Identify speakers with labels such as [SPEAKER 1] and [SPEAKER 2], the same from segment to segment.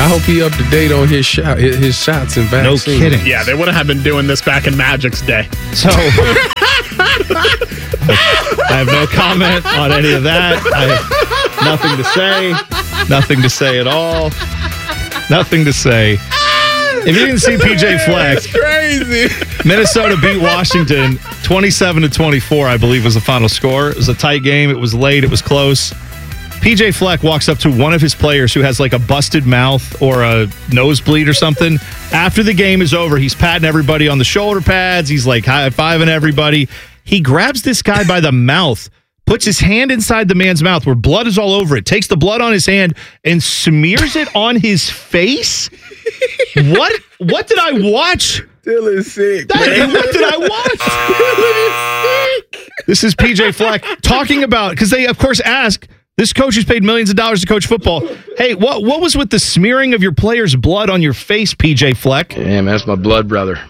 [SPEAKER 1] hope he up to date on his shots and vaccines.
[SPEAKER 2] No kidding.
[SPEAKER 3] Yeah, they wouldn't have been doing this back in Magic's day.
[SPEAKER 2] So I have no comment on any of that. I have nothing to say. Nothing to say at all. Nothing to say. If you didn't see PJ Fleck,
[SPEAKER 1] that's crazy.
[SPEAKER 2] Minnesota beat Washington 27-24, I believe was the final score. It was a tight game. It was late. It was close. PJ Fleck walks up to one of his players who has like a busted mouth or a nosebleed or something. After the game is over, he's patting everybody on the shoulder pads. He's like high-fiving everybody. He grabs this guy by the mouth, puts his hand inside the man's mouth where blood is all over it, takes the blood on his hand and smears it on his face. What did I watch?
[SPEAKER 1] Dylan's sick.
[SPEAKER 2] What did I watch?
[SPEAKER 1] Dylan is sick.
[SPEAKER 2] This is PJ Fleck talking about, because they, of course, ask, this coach who's paid millions of dollars to coach football, hey, what was with the smearing of your player's blood on your face, PJ Fleck?
[SPEAKER 4] Yeah, man, that's my blood brother.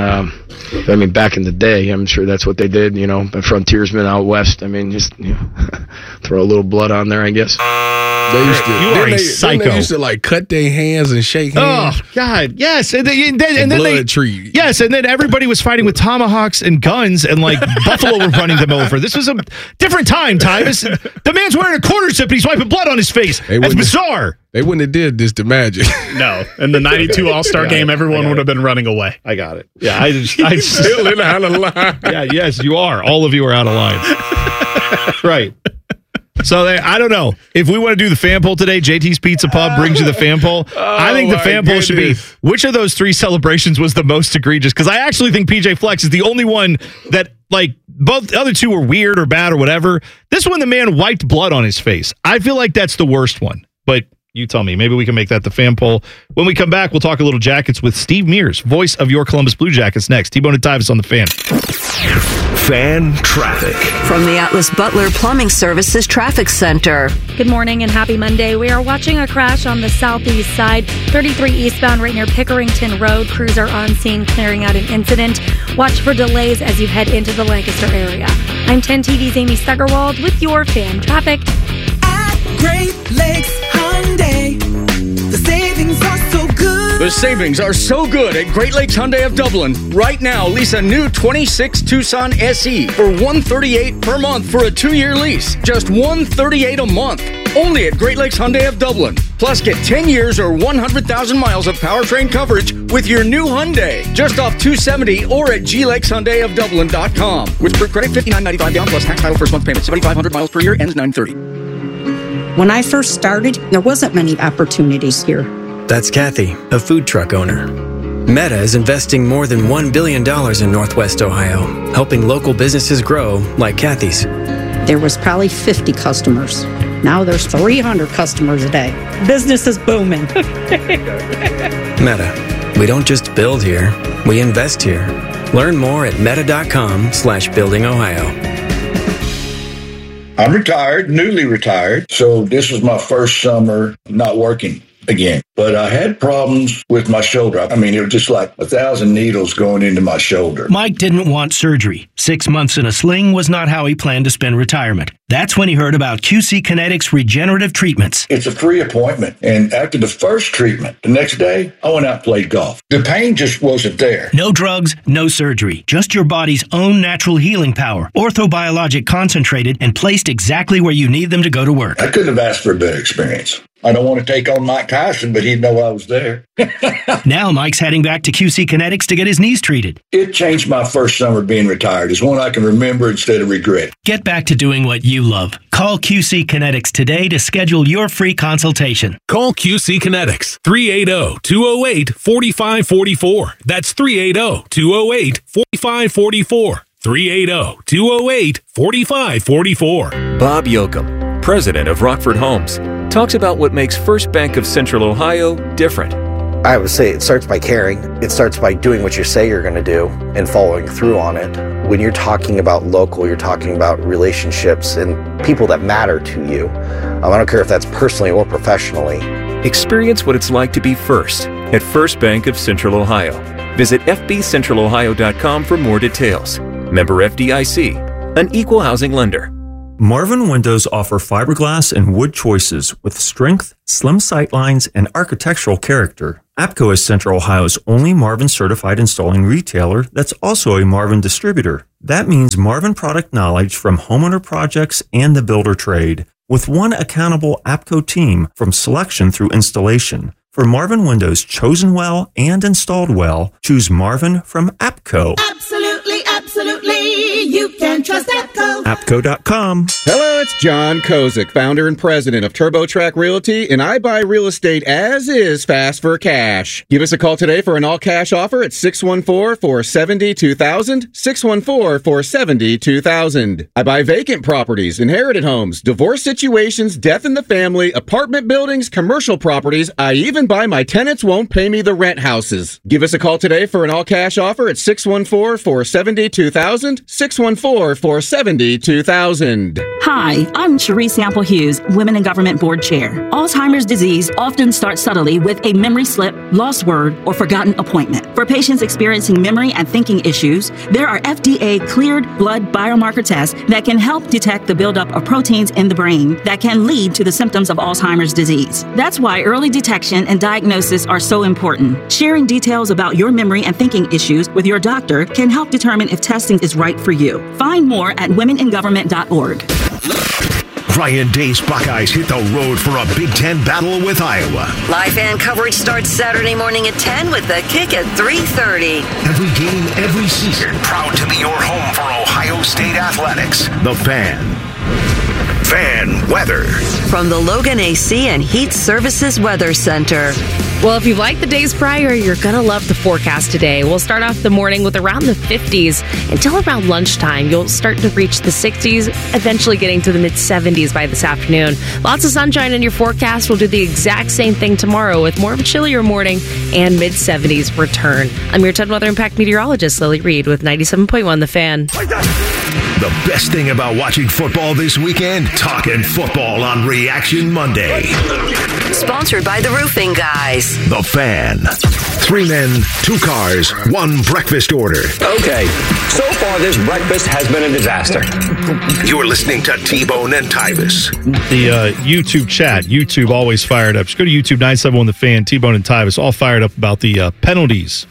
[SPEAKER 4] I mean, back in the day, I'm sure that's what they did, you know, frontiersmen out west. I mean, just throw a little blood on there, I guess.
[SPEAKER 1] They used to,
[SPEAKER 2] you are a psycho.
[SPEAKER 1] They used to like cut their hands and shake hands.
[SPEAKER 2] Oh God, yes, and then they
[SPEAKER 1] tree.
[SPEAKER 2] Yes, and then everybody was fighting with tomahawks and guns, and like Buffalo were running them over. This was a different time, Tyvus. The man's wearing a quarter zip and he's wiping blood on his face. That's bizarre.
[SPEAKER 1] They wouldn't have did this to Magic.
[SPEAKER 3] No, in the '92 All-Star game, everyone would have been running away.
[SPEAKER 2] I got it. Yeah, I
[SPEAKER 1] still in out of line.
[SPEAKER 2] Yeah, yes, you are. All of you are out of line. Right. So I don't know. If we want to do the fan poll today, JT's Pizza Pub brings you the fan poll. I think the fan poll should be, which of those three celebrations was the most egregious? Because I actually think PJ Fleck is the only one that, like, both the other two were weird or bad or whatever. This one, the man wiped blood on his face. I feel like that's the worst one. But you tell me. Maybe we can make that the fan poll. When we come back, we'll talk a little Jackets with Steve Mears, voice of your Columbus Blue Jackets, next. T-Bone and Tyvus on the Fan.
[SPEAKER 5] Fan traffic.
[SPEAKER 6] From the Atlas Butler Plumbing Services Traffic Center.
[SPEAKER 7] Good morning and happy Monday. We are watching a crash on the southeast side, 33 eastbound right near Pickerington Road. Crews are on scene clearing out an incident. Watch for delays as you head into the Lancaster area. I'm 10 TV's Amy Stuggerwald with your fan traffic.
[SPEAKER 8] At Great Lakes Hyundai, the savings are so good.
[SPEAKER 9] The savings are so good at Great Lakes Hyundai of Dublin. Right now, lease a new 26 Tucson SE for $138 per month for a 2-year lease. Just $138 a month. Only at Great Lakes Hyundai of Dublin. Plus, get 10 years or 100,000 miles of powertrain coverage with your new Hyundai. Just off $270 or at glakeshyundaiofdublin.com. With per credit, $59.95 down plus tax title first month payment. 7,500 miles per year, ends 9/30.
[SPEAKER 10] When I first started, there wasn't many opportunities here.
[SPEAKER 11] That's Kathy, a food truck owner. Meta is investing more than $1 billion in Northwest Ohio, helping local businesses grow like Kathy's.
[SPEAKER 10] There was probably 50 customers. Now there's 300 customers a day. Business is booming.
[SPEAKER 11] Meta. We don't just build here, we invest here. Learn more at meta.com/buildingohio.
[SPEAKER 12] I'm retired, newly retired, so this was my first summer not working again. But I had problems with my shoulder. I mean, it was just like 1,000 needles going into my shoulder.
[SPEAKER 13] Mike didn't want surgery. 6 months in a sling was not how he planned to spend retirement. That's when he heard about QC Kinetics regenerative treatments.
[SPEAKER 12] It's a free appointment. And after the first treatment, the next day, I went out and played golf. The pain just wasn't there.
[SPEAKER 13] No drugs, no surgery. Just your body's own natural healing power. Orthobiologic concentrated and placed exactly where you need them to go to work.
[SPEAKER 12] I couldn't have asked for a better experience. I don't want to take on Mike Tyson, but he'd know I was there.
[SPEAKER 13] Now Mike's heading back to QC Kinetics to get his knees treated.
[SPEAKER 12] It changed my first summer being retired. It's one I can remember instead of regret.
[SPEAKER 13] Get back to doing what you love. Call QC Kinetics today to schedule your free consultation.
[SPEAKER 5] Call QC Kinetics, 380-208-4544. That's 380-208-4544. 380-208-4544.
[SPEAKER 14] Bob Yoakum, president of Rockford Homes, talks about what makes First Bank of Central Ohio different.
[SPEAKER 15] I would say it starts by caring. It starts by doing what you say you're going to do and following through on it. When you're talking about local, you're talking about relationships and people that matter to you. I don't care if that's personally or professionally.
[SPEAKER 14] Experience what it's like to be first at First Bank of Central Ohio. Visit fbcentralohio.com for more details. Member FDIC, an equal housing lender.
[SPEAKER 16] Marvin Windows offer fiberglass and wood choices with strength, slim sightlines, and architectural character. APCO is Central Ohio's only Marvin certified installing retailer that's also a Marvin distributor. That means Marvin product knowledge from homeowner projects and the builder trade, with one accountable APCO team from selection through installation. For Marvin Windows chosen well and installed well, choose Marvin from APCO.
[SPEAKER 8] Absolutely, absolutely. You can trust APCO.
[SPEAKER 16] APCO.com.
[SPEAKER 17] Hello, it's John Kozik, founder and president of TurboTrack Realty, and I buy real estate as is fast for cash. Give us a call today for an all-cash offer at 614-470-2000, 614-470-2000. I buy vacant properties, inherited homes, divorce situations, death in the family, apartment buildings, commercial properties. I even buy my tenants won't pay me the rent houses. Give us a call today for an all-cash offer at 614-470-2000, 614-470-2000.
[SPEAKER 18] Hi, I'm Cherie Sample Hughes, Women in Government Board Chair. Alzheimer's disease often starts subtly with a memory slip, lost word, or forgotten appointment. For patients experiencing memory and thinking issues, there are FDA-cleared blood biomarker tests that can help detect the buildup of proteins in the brain that can lead to the symptoms of Alzheimer's disease. That's why early detection and diagnosis are so important. Sharing details about your memory and thinking issues with your doctor can help determine if testing is right for you. Find more at womeningovernment.org.
[SPEAKER 19] Ryan Day's Buckeyes hit the road for a Big Ten battle with Iowa.
[SPEAKER 6] Live fan coverage starts Saturday morning at 10 with the kick at 3:30.
[SPEAKER 19] Every game, every season, proud to be your home for Ohio State athletics. The Fan. Fan weather.
[SPEAKER 6] From the Logan AC and Heat Services Weather Center.
[SPEAKER 20] Well, if you like the days prior, you're going to love the forecast today. We'll start off the morning with around the 50s. Until around lunchtime, you'll start to reach the 60s, eventually getting to the mid-70s by this afternoon. Lots of sunshine in your forecast. We'll do the exact same thing tomorrow with more of a chillier morning and mid-70s return. I'm your 10 Weather Impact meteorologist, Lily Reed, with 97.1 The Fan.
[SPEAKER 19] The best thing about watching football this weekend? Talking football on Reaction Monday.
[SPEAKER 6] Sponsored by the Roofing Guys.
[SPEAKER 19] The Fan. 3 men, 2 cars, 1 breakfast order.
[SPEAKER 21] Okay, so far this breakfast has been a disaster.
[SPEAKER 19] You're listening to T-Bone and Tyvis.
[SPEAKER 2] The YouTube chat, YouTube always fired up. Just go to YouTube 971 The Fan, T-Bone and Tyvis, all fired up about the penalties.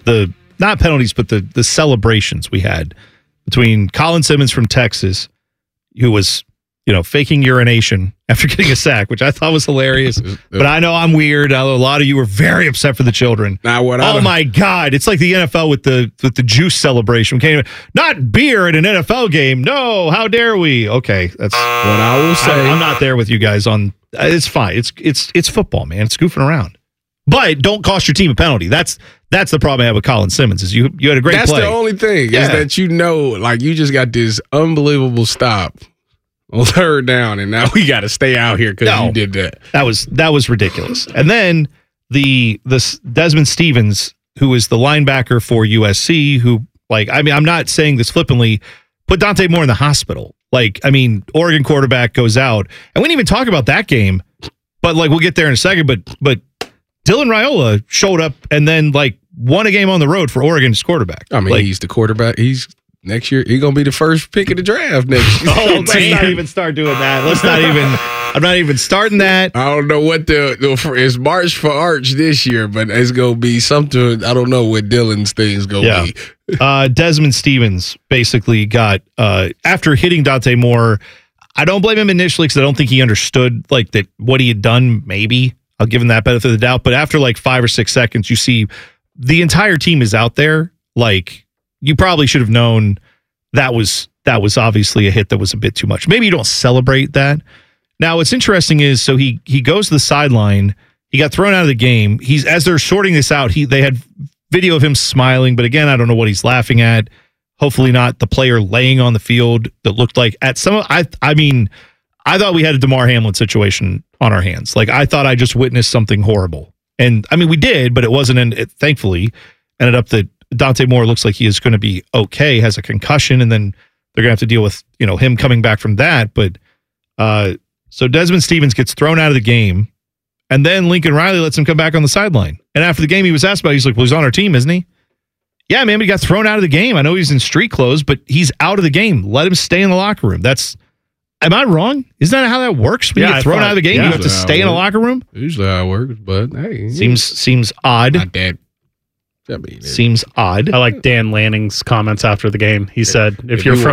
[SPEAKER 2] Not penalties, but the celebrations we had between Colin Simmons from Texas, who was, faking urination after getting a sack, which I thought was hilarious. But I know I'm weird. I know a lot of you were very upset for the children. My God. It's like the NFL with the juice celebration. Not beer at an NFL game. No, how dare we? Okay, that's what I will say. I'm not there with you guys on. It's fine. It's football, man. It's goofing around. But don't cost your team a penalty. That's the problem I have with Colin Simmons is you had a great play.
[SPEAKER 1] That's the only thing is that you just got this unbelievable stop on 3rd down, and now we got to stay out here because you did that.
[SPEAKER 2] That was ridiculous. And then the Desmond Stevens, who is the linebacker for USC, who I'm not saying this flippantly, put Dante Moore in the hospital. Oregon quarterback goes out, and we didn't even talk about that game, but we'll get there in a second. But Dylan Raiola showed up and then won a game on the road for Oregon's quarterback.
[SPEAKER 1] He's the quarterback. He's next year. He's gonna be the first pick of the draft next year.
[SPEAKER 2] Let's not even start doing that. I'm not even starting that.
[SPEAKER 1] I don't know what it's March for Arch this year, but it's gonna be something. I don't know what Dylan's thing's gonna be.
[SPEAKER 2] Desmond Stevens basically got after hitting Dante Moore. I don't blame him initially because I don't think he understood that what he had done. Maybe I'll give him that benefit of the doubt. But after 5 or 6 seconds, you see the entire team is out there. You probably should have known that was obviously a hit that was a bit too much. Maybe you don't celebrate that. Now, what's interesting is, so he goes to the sideline. He got thrown out of the game. As they're sorting this out, they had video of him smiling, but again, I don't know what he's laughing at. Hopefully not the player laying on the field that looked like at some. I thought we had a DeMar Hamlin situation on our hands. I thought I just witnessed something horrible, and we did, but it wasn't. It thankfully ended up that Dante Moore looks like he is going to be okay, has a concussion, and then they're going to have to deal with him coming back from that. But so Desmond Stevens gets thrown out of the game, and then Lincoln Riley lets him come back on the sideline. And after the game, he was asked about it. He's like, "Well, he's on our team, isn't he?" Yeah, man, but he got thrown out of the game. I know he's in street clothes, but he's out of the game. Let him stay in the locker room. Am I wrong? Isn't that how that works? When you get thrown out of the game, you have to stay in a locker room?
[SPEAKER 1] Usually how it works, but hey.
[SPEAKER 2] Seems odd.
[SPEAKER 1] Not that.
[SPEAKER 2] Seems odd.
[SPEAKER 3] I like Dan Lanning's comments after the game. He said, if you're from